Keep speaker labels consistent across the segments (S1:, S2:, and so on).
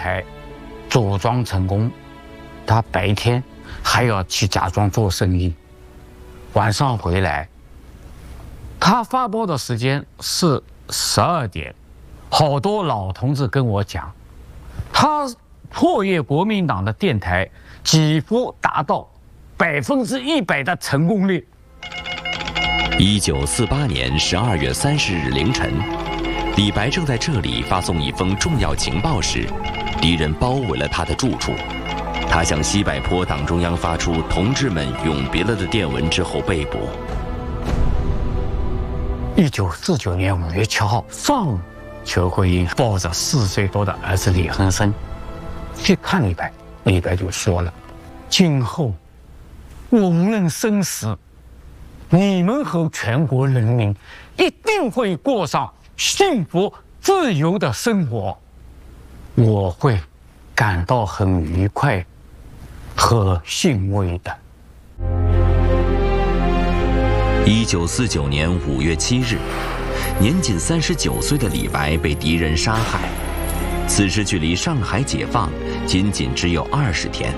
S1: 台组装成功，他白天还要去假装做生意，晚上回来。他发报的时间是12点，好多老同志跟我讲，他破译国民党的电台几乎达到100%的成功率。
S2: 1948年12月30日凌晨，李白正在这里发送一封重要情报时，敌人包围了他的住处。他向西柏坡党中央发出“同志们永别了”的电文之后被捕。
S1: 1949年5月7号上，邱慧英抱着4岁多的儿子李恒生去看李白，李白就说了：“今后我无论生死，你们和全国人民一定会过上幸福自由的生活，我会感到很愉快和欣慰的。”
S2: 1949年5月7日，年仅39岁的李白被敌人杀害。此时距离上海解放仅仅只有20天。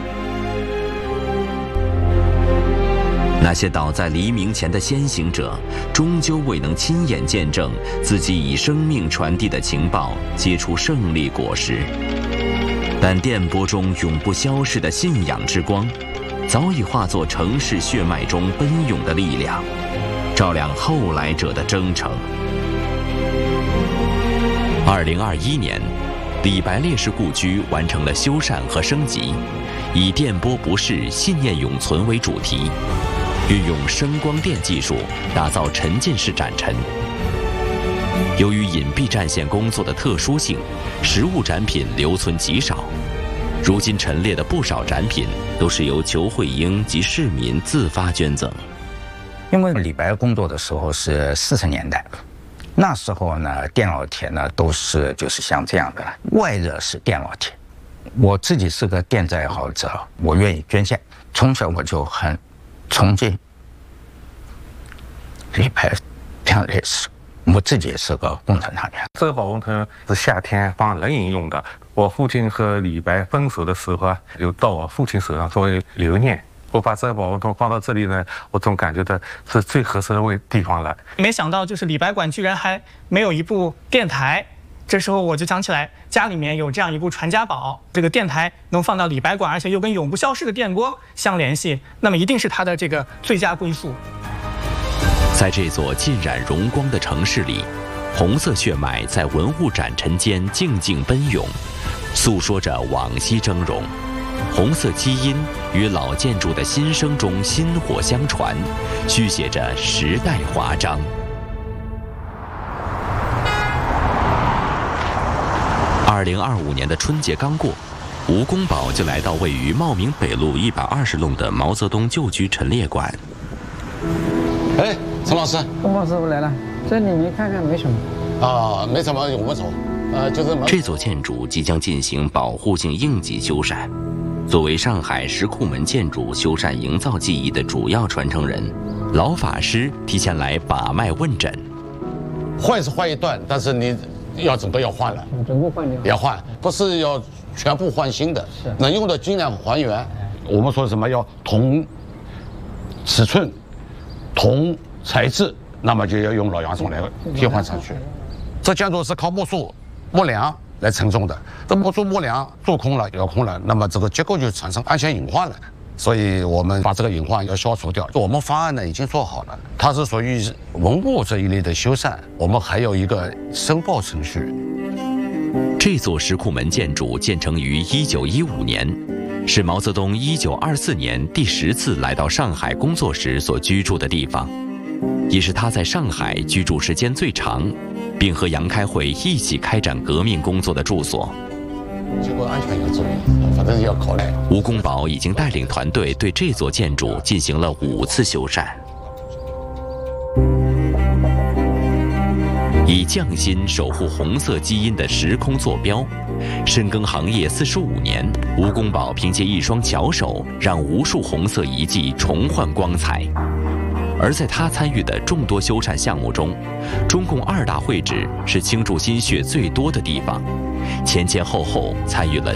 S2: 那些倒在黎明前的先行者，终究未能亲眼见证自己以生命传递的情报结出胜利果实。但电波中永不消逝的信仰之光，早已化作城市血脉中奔涌的力量，照亮后来者的征程。2021年，李白烈士故居完成了修缮和升级，以电波不逝、信念永存为主题，运用声光电技术打造沉浸式展陈。由于隐蔽战线工作的特殊性，实物展品留存极少。如今陈列的不少展品都是由裘慧英及市民自发捐赠。
S3: 因为李白工作的时候是40年代，那时候呢，电脑铁呢都是就是像这样的，外热是电脑铁。我自己是个电子爱好者，我愿意捐献，从小我就很崇敬李白这样烈士。我自己也是个共产党员。
S4: 这个保温桶是夏天放冷饮用的。我父亲和李白分手的时候啊，就到我父亲手上作为留念。我把这个保温桶放到这里呢，我总感觉到是最合适的地方了。
S5: 没想到就是李白馆居然还没有一部电台。这时候我就想起来，家里面有这样一部传家宝，这个电台能放到李白馆，而且又跟永不消逝的电波相联系，那么一定是它的这个最佳归宿。
S2: 在这座浸染荣光的城市里，红色血脉在文物展陈间静静奔涌，诉说着往昔峥嵘。红色基因与老建筑的新生中薪火相传，续写着时代华章。2025年的春节刚过，吴公宝就来到位于茂名北路120弄的毛泽东旧居陈列馆。
S6: 哎，陈老师，
S7: 公报师傅来了，这里面看看没什么
S6: 啊，没什么，我们走。就是
S2: 这座建筑即将进行保护性应急修缮。作为上海石库门建筑修缮营造技艺的主要传承人，老法师提前来把脉问诊。
S6: 换是换一段，但是你要整个要换了，
S7: 整个换掉，
S6: 要换，不是要全部换新的，能用的尽量还原。我们说什么要同尺寸、同材质，那么就要用老洋葱来替换上去。这建筑是靠木塑、木梁来承重的，这木塑木梁做空了、摇空了，那么这个结构就产生安全隐患了。所以我们把这个隐患要消除掉。我们方案呢已经做好了，它是属于文物这一类的修缮，我们还有一个申报程序。
S2: 这座石库门建筑建成于1915年，是毛泽东1924年第10次来到上海工作时所居住的地方，也是他在上海居住时间最长，并和杨开慧一起开展革命工作的住所。
S6: 结果安全要注意，反正要考虑。
S2: 吴公宝已经带领团队对这座建筑进行了5次修缮。以匠心守护红色基因的时空坐标，深耕行业45年，吴公宝凭借一双巧手，让无数红色遗迹重焕光彩。而在他参与的众多修缮项目中，中共2大会址是倾注心血最多的地方，前前后后参与了